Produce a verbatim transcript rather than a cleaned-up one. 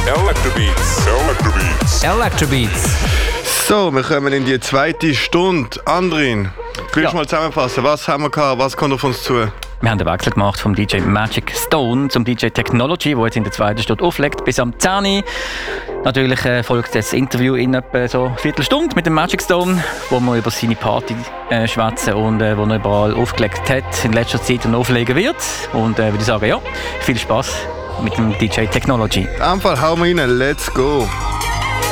Electrobeats. Electrobeats. Electrobeats. So, wir kommen in die zweite Stunde. Andrin, willst du Ja. mal zusammenfassen? Was haben wir gehabt? Was kommt auf uns zu? Wir haben den Wechsel gemacht vom D J Magic Stone zum D J Technology, der jetzt in der zweiten Stunde auflegt, bis am zehn Uhr. Natürlich äh, folgt das Interview in etwa so eine Viertelstunde mit dem Magic Stone, wo wir über seine Party äh, schwätzen und äh, wo er überall aufgelegt hat, in letzter Zeit und auflegen wird. Und äh, würde ich sagen, ja, viel Spaß mit dem D J Technology. In dem Fall hauen wir rein. Let's go.